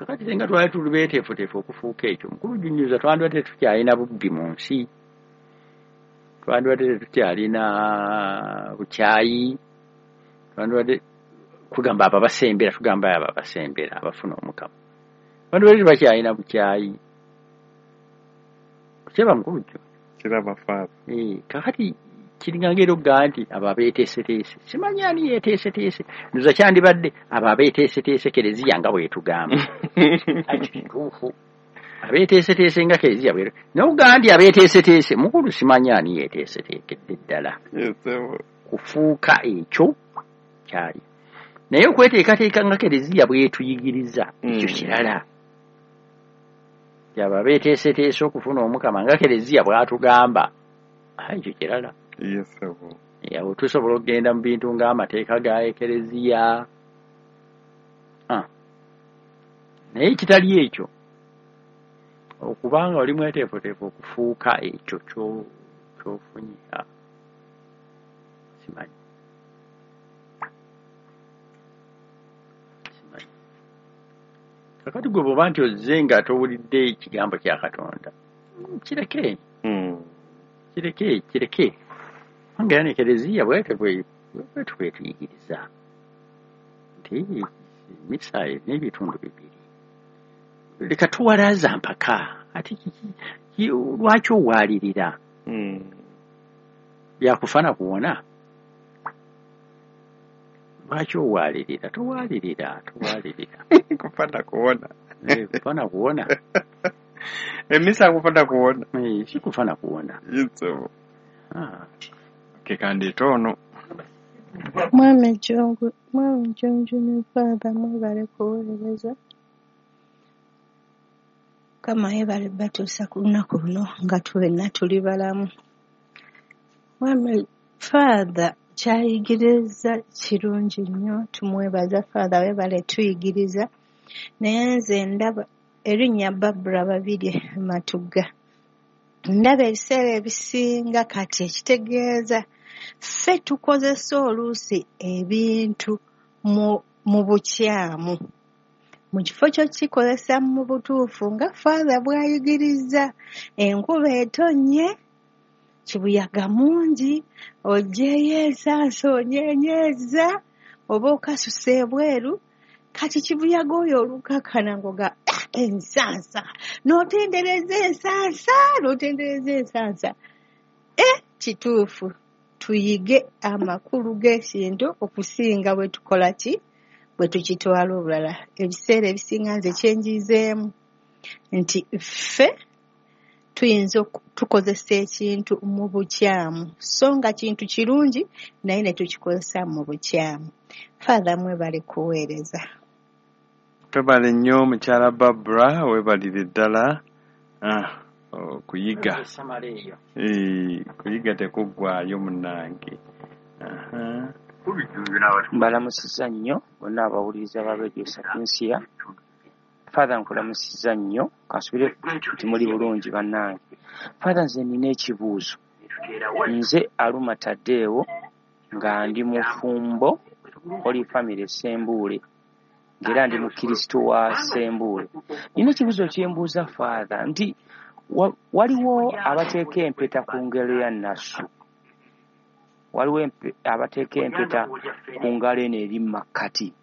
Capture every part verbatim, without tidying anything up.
kakati senga twali tuli beeteefuteefu okufuuka ekyo mukulu Junjuza twandibadde tukyalina bubbi mu nsi twandibadde tukyalina bukyayi twandibadde kugamba abo abasembera tugamba abo abasembera abafuna omukama twandibadde bakyalina bukyayi kukyeba mukulu jjo kiraba Father eh kakati kiringa ngero ganti abo abeeteeseteese simanyi ani yeeteeseteese nduza kyandibadde abo abeeteeseteese Kereziya nga bwetugamba ati kituufu abeeteeseteese nga Kereziya bwe n'ogandi abeeteeseteese mukulu simanyi ani yeeteeseteekedde ddala kufuuka ekyo kyali naye okweteekateeka nga Kereziya bwetuyigiriza ekyo kirala yaba abeeteeseteese okufuna omukama nga Kereziya bw'atugamba ekyo kirala. Yes, sir. Yawo tusobola okugenda mu bintu ng'amateeka ga Ekereziya. Ah. Naye kitali ekyo. Okubanga oli mweteefuteefu okufuuka ekyo kyo ky'ofunyira. Simanyi. Simanyi. Kakati gwe bw'oba nti ozze nga towulidde ekigambo kya Katonda. Kireke. Mm. Kireke, kireke. Nga ne Kereziya bwete bwe twetuyigiriza nti misa n'ebitundu bibiri leka tuwalaza mpaka ati lwaki owalirira byakufana kuwona lwaki owalirira towalirira towalirira kufana kuwona kufana kuwona emisa kufana kuwona si kufana kuwona yitso ah kandi tono Mwami Jongo Mwami Jonjo ne Father mwebale kuweereza kama yebale batuusa ku lunaku luno nga tuwenna tuli balamu. Mwami Father kyayigiriza kirungi nnyo tumwebaza Father webale tuyigiriza naye nze ndaba erinnya Barbara babiri Matugga ndaba ebiseera ebisinga kati ekitegeeza ffe tukozesa oluusi ebintu mu mu bukyamu mu kifo kyo kikozesa mu butuufu nga Father bw'ayigiriza enkuba etonnye kibuyaga mungi oggyeyo ensansa onyenyeeza oba okasusa ebweru kati kibuyaga oyo olukakana ngoga ensansa n'otendereza ensansa n'otendereza ensansa eh kituufu tuyige amakulu g'ekintu okusinga bwe tukola ki bwe tukitwala obulala ebiseera ebisinga nze kyenjizeemu nti ffe tuyinza tukozesa ekintu mu bukyamu so nga kintu kirungi naye ne tukikozesa mu bukyamu. Father mwebale kuweereza. Twebale nnyo mukyala Barbara webalire ddala ah kuyiga eh kuyiga tekuggwaayo munnange. Aha. Mbalamusiza nnyo bonna abawuliriza ba Radio Sapiensia. Father nkulamusiza nnyo kasubire nti muli bulungi bannange. Father nze nina ekibuuzo. Nze Aluma Taddeewo nga ndi mufumbo oli family Sembule ngera ndi mukristo wa Sembule. Nina ekibuuzo kyembuuza Father nti wa, waliwo abateeka empeta ku ngalo ya Nassu. Waliwo empe, abateeka empeta ku ngalo eno eri makkati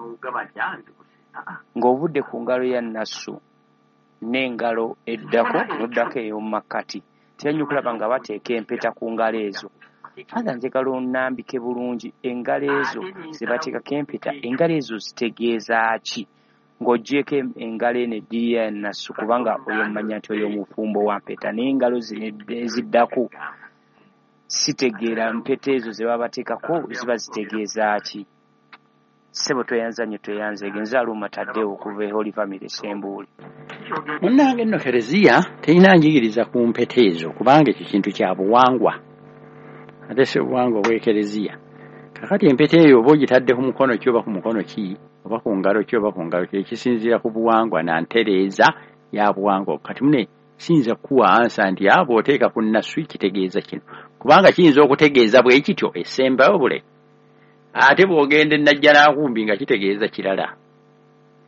ng'obudde ku ngalo ya Nassu n'engalo eddako n'oddako ey'omu makkati tiyanyi kulaba nga bateeka empeta ku ngalo ezo. Father njagala onnambike bulungi engalo ezo ze bateekako empeta engalo ezo zitegeeza ki ng'oggyeko engalo eno eddiri ya Nassu kubanga oyo mmanya nti oyo mufumbo wa mpeta n'engalo zino eziddako sitegeera mpeta ezo ze baba bateekako ziba zitegeeza ki. Sebo tweyanza nnyo tweyanze genza Aluma Taddeewo okuva e Holy Family Sembule. Munnange nno Kereziya terina njigiriza ku mpeta ezo kubanga ekyo kintu kya buwangwa ate si buwangwa bw'Ekereziya. Kakati empeta eyo oba ogitadde ku mukono ki oba ku mukono ki oba ku ngalo ki oba ku ngalo ki ekisinziira ku buwangwa na ntereeza ya buwangwa. Kati mune siyinza kuwa ansa nti abo oteeka ku Nassu kitegeeza kino kubanga kiyinza okutegeeza bwe kityo essembayo bule ate bw'ogenda ennajja n'akumbi nga kitegeeza kirala.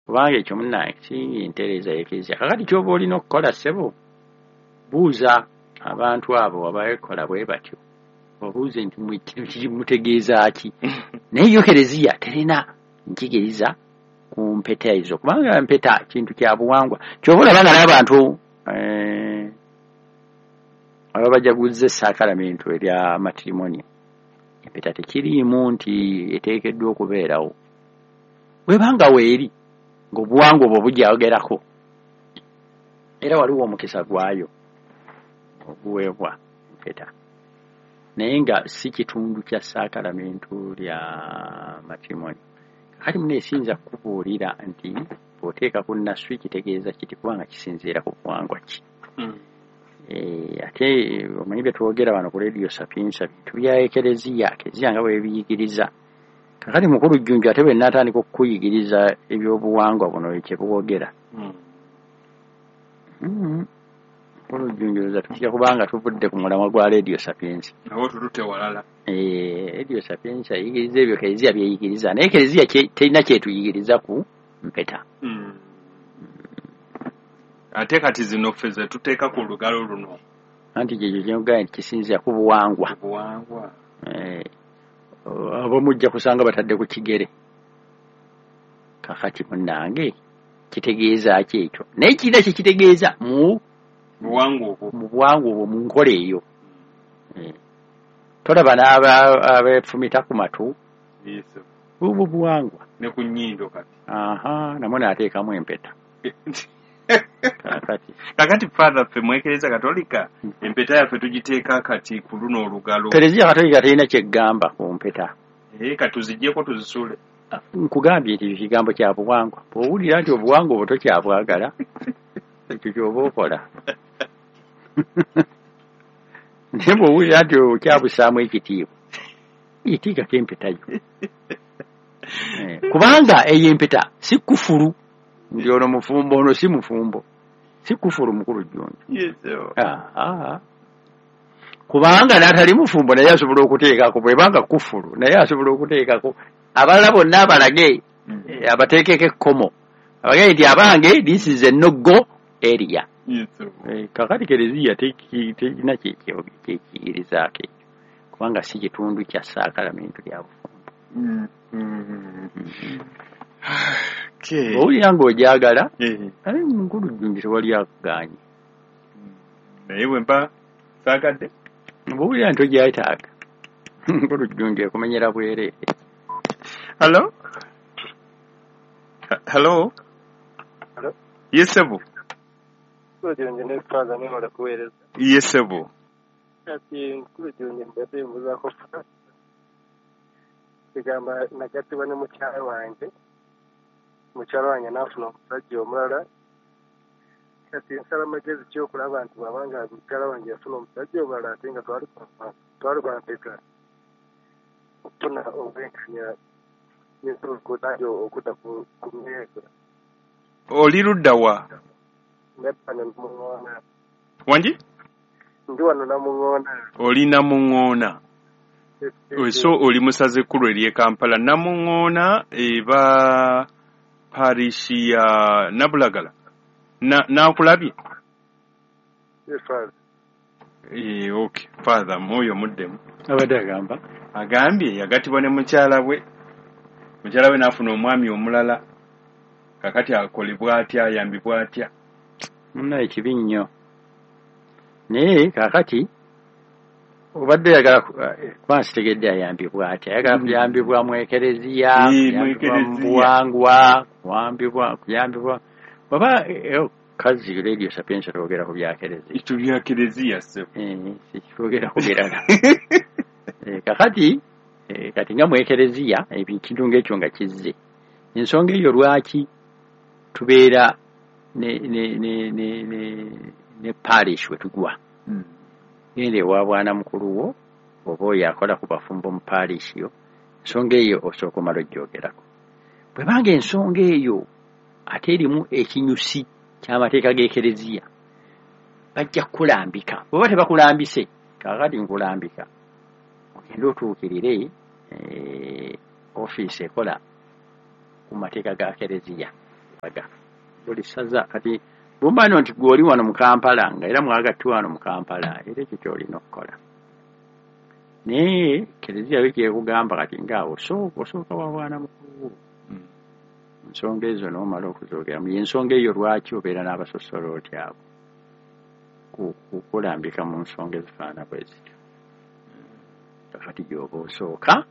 kubanga ekyo munnange si ntereeza y'eklezia. Kakati ky'oba olina okukola ssebo, buuza abantu abo abakola bwe batyo, obuuze nti mutegeeza ki. Naye yo eklezia terina njigiriza ku mpeta ezo, kubanga mpeta kintu kya buwangwa. Ky'oba olaba n'abantu eh, ababajaguza essaakalamentu erya matrimonial, empeta tekiriimu nti eteekeddwa okubeerawo. Webanga weeri ng'obuwangwa obwo bujagerako, era waliwo omukisa gwayo oguweebwa empeta, naye nga si kitundu kya saakalamentu lya matrimonial. Kati muneesinza kukubuulira nti bw'oteeka ku nnaswi kitegeeza kiti, kubanga kisinziira ku buwangwa ki. Mm. E, ate omanyi bye twogera wano ku Radio Sapienza bintu bya eklezia, eklezia nga bwe biyigiriza. Kakati mukulu Jjunju ate bwe n'atandika okukuyigiriza ebyobuwangwa buno ekye bwogera. Mm. Mm. Mukulu Jjunju za tukija kubanga tuvudde ku mulamwa gwa Radio Sapienza. Nawo tulute walala. Eh, Radio Sapienza yigiriza ebyo eklezia byeyigiriza. Naye eklezia terina kyetuyigiriza ku mpeta. Mm. Ate kati zino ffeze tuteeka ku lugalo luno. Anti kyekyo kyenogamba nti kisinzira ku buwangwa. Buwangwa. Eh, abo mujja kusanga batadde ku kigere. Kakati munnange kitegeeza ki ekyo? Naye kirina kye kitegeeza mu buwangwa obwo. Mu buwangwa obwo mu nkola eyo. Eh. Tolaba n'abeefumita ku matu. Yes. Ubwo buwangwa. Ne ku nnyindo kati. Aha, namwe n'ateekamu empeta. Kakati kakati father ffe mu eklezia katolika empeta yaffe tugiteeka kati ku luno olugalo. Eklezia katolika terina kyeggamba ku mpeta. Eh, katuziggyeko tuzisule. Nkugambye nti ekigambo kya buwangwa. Bw'owulira nti obuwangwa obwo tokyabwagala, ekyo ky'oba okola. Naye bw'owulira nti okyabusaamu ekitiibwa, itiikako empeta yo. Kubanga eyo empeta si kufuru. Ndio ono mufumbo, ono si mufumbo. Si kufuru mukulu Jjunju. Yes. Ah, ah. Kubanga n'atali mufumbo naye asobola okuteekako, bwebanga kufuru naye asobola okuteekako. Abalala bonna abalage abateekeko ekkomo. Abagamba nti abange this is a no-go area. Yes. Eh, kakati eklezia terina kyekiyigirizaako ekyo, kubanga si kitundu kya saakalamentu lya bufumbo. Mm. Mm-hmm. Okay. Owulira ng'ojagala, eh, ayi mukulu Jjunju tewali akuganye. Naye bwe mba saagadde. Bw'owulira nti ogyetaaga, mukulu Jjunju ekumenyera bwereere. Hello? Hello? Hello? Yes, sebo. Mukulu Jjunju ne father ne wala kuweereza. Yes, sebo. Kati mukulu Jjunju mbadde mbuzaako kigamba nagattibwa ne mukyala wange. Mukyala wange n'afuna omusajja omulala. Kati nsala magezi ki okulaba nti bw'abanga mukyala wange yafuna omusajja omulala ate nga twali bampeta okufuna obwenkanya n'ensuukuutayo okudda ku mmeeza. Oli ludda wa? Ndabba ne Namuŋŋoona. Wangi? Ndi wano Namuŋŋoona. Oli Namuŋŋoona. So oli musaze kkulu eri Kampala. Namuŋŋoona eba parishi ya Nabulagala. Na nakulabye? Yes, father. Eh, okay. Father moyo muddemu. Abadde agamba agambye yagatibwa ne mukyala we. Mukyala we n'afuna omwami omulala. Kakati akolebwa atya, ayambibwa atya? Munna ekibi nnyo. Naye kakati obadde yagala kuba nsitegedde ayambibwa atya. Ayagala kuyambibwa mu eklezia, mu buwangwa, kuyambibwa kuyambibwa. Baba kazi Radio Sapienza twogera ku bya eklezia. Itu bya eklezia se. Eh, twogera ku birala. Eh, kakati eh, kati nga mu eklezia ebikintu ng'ekyo nga kizze. Ensonga eyo lwaki tubeera ne ne ne ne ne, ne parish we tugwa. Mm. Yende wa bwana mukulu wo oba oyo akola ku bafumbo mu parish yo. Ensonga eyo osooka omala ogyogerako. Bwe banga ensonga eyo ate erimu ekinyusi ky'amateeka g'eklezia bajja kulambika. Bw'oba tebakulambise kakati nkulambika ogenda otuukirire eh, ofiisi ekola ku mateeka ga eklezia. baga buli saza kati bumbano nti gwoli wano mu Kampala nga era mwagattwa wano mu Kampala era ekyo kyolina okukola naye Kereziya wiki kugamba kati ngaawo sooka osooka wawaana mukulu ensonga ezo n'omala okuzoogeramu y'ensonga eyo lwaki obeera n'abasosolooti abo kukulambika mu nsonga ezifaana bwe zityo kati gy'oba osooka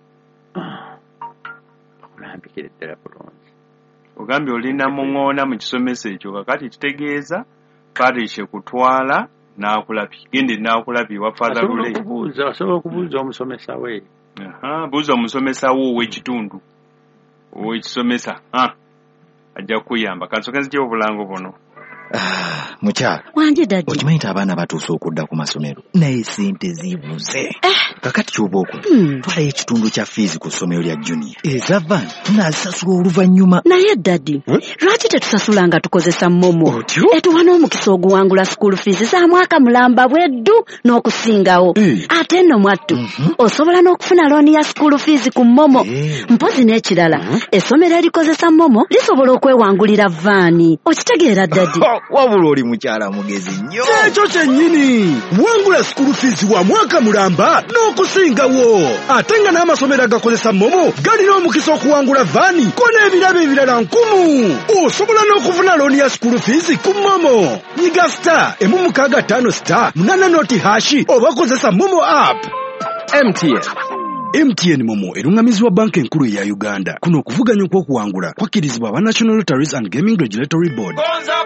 bakulambikira ddala bulungi ogambye olina muŋoona mu kisomesa ekyo kakati kitegeeza parishe kutwala n'akulabye gende n'akulabye wa Father Lule okubuuza osobola okubuuza omusomesa we aha buuza omusomesa wo ow'ekitundu ow'ekisomesa ajja kukuyamba kansooka nzigyewo obulango buno. Mukyala wanje dadi okimanyi nti abaana batuuse okudda ku masomero naye sente zibuze kakati ky'oba okola twalayo ekitundu kya fiizi ku ssomero lya junior eza van tunaazisasula oluvannyuma. naye dadi lwaki tetusasula nga tukozesa momo etuwa n'omukisa oguwangula school fees za mwaka mulamba bweddu n'okusingawo ate nno mwattu osobola n'okufuna looni ya school fees ku momo mpozi n'ekirala essomero erikozesa momo lisobola okwewangulira vaani okitegeera dadi. Wabula oli mukyala mugezi nnyo. Ekyo kyennyini wangula school fees wa mwaka mulamba n'okusingawo ate nga n'amasomero agakozesa momo galina omukisa okuwangula vaani ko n'ebirabo ebirala nkumu. Osobola n'okufuna looni ya school fees ku momo nyiga star emu mukaaga ttaano star munana noti hashi oba kozesa momo app. M T N M T N Momo erungamizibwa banka enkulu eya Uganda. Kuno okuvuganya okw'okuwangula kwakkirizibwa aba National Lotteries and Gaming Regulatory Board.